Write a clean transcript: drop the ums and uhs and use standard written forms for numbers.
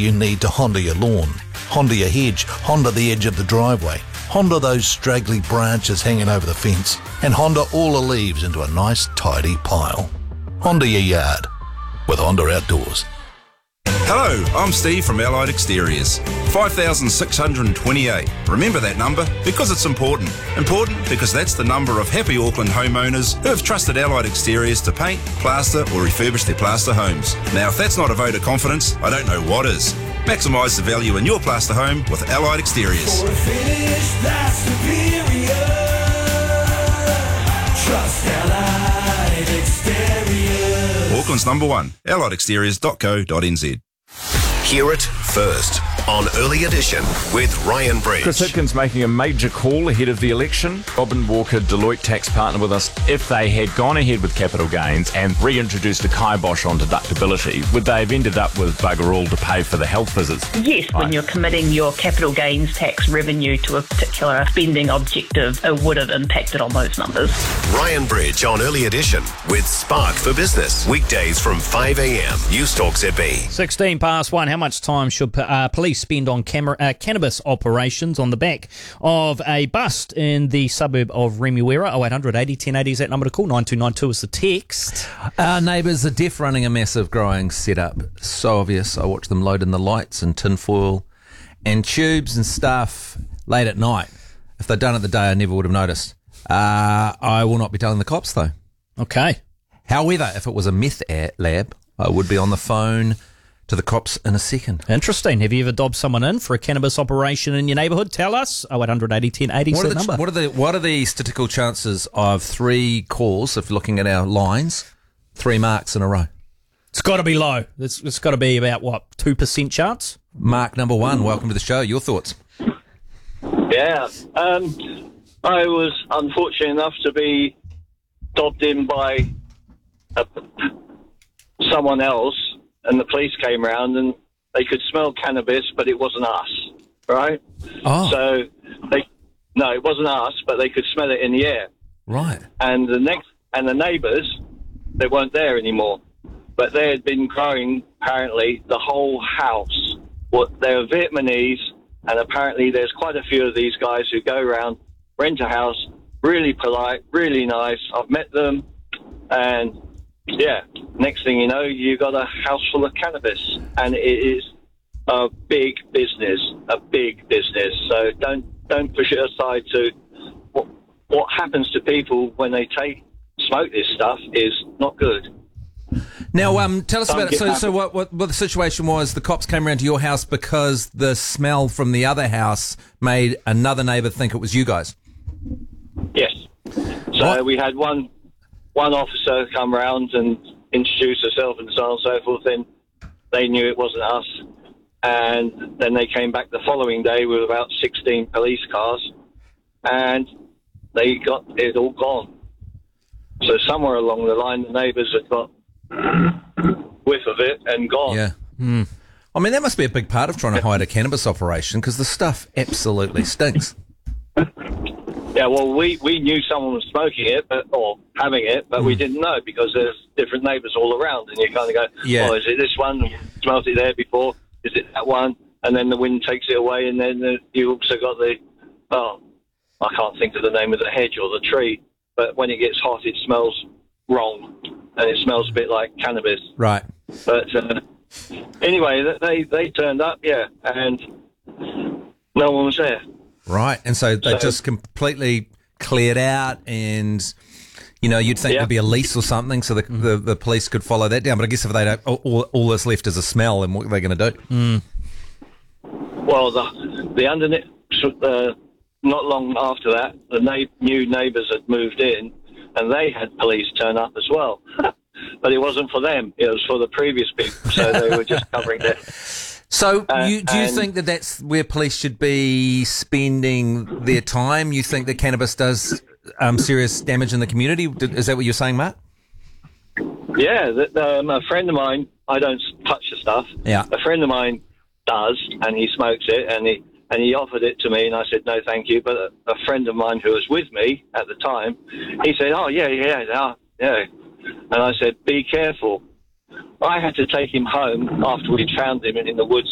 you need to Honda your lawn, Honda your hedge, Honda the edge of the driveway, Honda those straggly branches hanging over the fence, and Honda all the leaves into a nice tidy pile. Honda your yard with Honda Outdoors. Hello, I'm Steve from Allied Exteriors. 5,628. Remember that number because it's important. Important because that's the number of happy Auckland homeowners who have trusted Allied Exteriors to paint, plaster or refurbish their plaster homes. Now, if that's not a vote of confidence, I don't know what is. Maximise the value in your plaster home with Allied Exteriors. For a finish that's superior, trust Allied Exteriors. Auckland's number one, alliedexteriors.co.nz. Hear it first on Early Edition with Ryan Bridge. Chris Hipkins making a major call ahead of the election. Robin Walker, Deloitte tax partner with us. If they had gone ahead with capital gains and reintroduced a kibosh on deductibility, would they have ended up with bugger all to pay for the health visits? Yes, when you're committing your capital gains tax revenue to a particular spending objective, it would have impacted on those numbers. Ryan Bridge on Early Edition with Spark for Business. Weekdays from 5 a.m. News Talk ZB. 16 past 1. How much time should police spend on cannabis operations on the back of a bust in the suburb of Remuera? 0800 80 1080 is that number to call. 9292 is the text. Our neighbours are deaf running a massive growing setup. So obvious. I watch them loading the lights and tinfoil and tubes and stuff late at night. If they'd done it the day, I never would have noticed. I will not be telling the cops, though. Okay. However, if it was a meth lab, I would be on the phone to the cops in a second. Interesting. Have you ever dobbed someone in for a cannabis operation in your neighbourhood? Tell us. 0800 80 1080 is that number. What are the statistical chances of 3 calls, if looking at our lines, 3 marks in a row? It's got to be low. It's got to be about, 2% chance? Mark number 1, welcome to the show. Your thoughts? Yeah. I was unfortunate enough to be dobbed in by someone else, and the police came around and they could smell cannabis, but it wasn't us, right? Oh. So it wasn't us, but they could smell it in the air. Right. And the neighbours, they weren't there anymore, but they had been growing apparently the whole house. They were Vietnamese, and apparently there's quite a few of these guys who go around, rent a house, really polite, really nice. I've met them, and yeah, next thing you know, you got a house full of cannabis, and it is a big business. So don't push it aside to what happens to people when they smoke this stuff is not good. Now, tell us about it. So what the situation was, the cops came around to your house because the smell from the other house made another neighbour think it was you guys? Yes. So we had one officer come round and introduce herself and so on and so forth, and they knew it wasn't us. And then they came back the following day with about 16 police cars, and they got it all gone. So somewhere along the line, the neighbours had got whiff of it and gone. Yeah. I mean, that must be a big part of trying to hide a cannabis operation, because the stuff absolutely stinks. Yeah, well, we knew someone was smoking it, or having it, but we didn't know because there's different neighbours all around, and you kind of go, oh, is it this one? Smelt it there before? Is it that one? And then the wind takes it away, and then you also got I can't think of the name of the hedge or the tree, but when it gets hot, it smells wrong, and it smells a bit like cannabis. Right. But anyway, they turned up, and no one was there. Right, and so they just completely cleared out, and you'd think there'd be a lease or something, so the police could follow that down. But I guess if they don't, all that's left is a smell, then what are they going to do? Well, the underneath, not long after that, the new neighbours had moved in, and they had police turn up as well. But it wasn't for them; it was for the previous people. So they were just covering it. So do you think that that's where police should be spending their time? You think that cannabis does serious damage in the community? Is that what you're saying, Mark? Yeah, a friend of mine, I don't touch the stuff. Yeah. A friend of mine does, and he smokes it, and he offered it to me, and I said, no, thank you. But a friend of mine who was with me at the time, he said, oh, yeah. And I said, be careful. I had to take him home after we'd found him in the woods